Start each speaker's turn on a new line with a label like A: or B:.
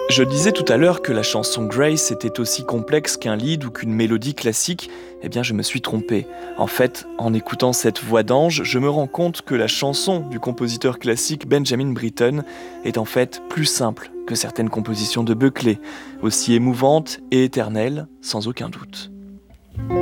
A: Je disais tout à l'heure que la chanson Grace était aussi complexe qu'un lead ou qu'une mélodie classique. Eh bien, je me suis trompé. En fait, en écoutant cette voix d'ange, je me rends compte que la chanson du compositeur classique Benjamin Britten est en fait plus simple que certaines compositions de Buckley, aussi émouvantes et éternelles, sans aucun doute.